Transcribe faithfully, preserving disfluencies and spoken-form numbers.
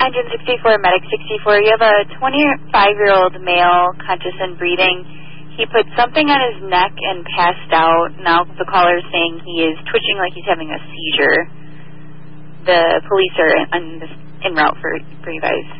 engine sixty-four, medic sixty-four. You have a twenty-five-year-old male, conscious and breathing. He put something on his neck and passed out. Now the caller is saying he is twitching like he's having a seizure. The police are in, in route for, for you guys.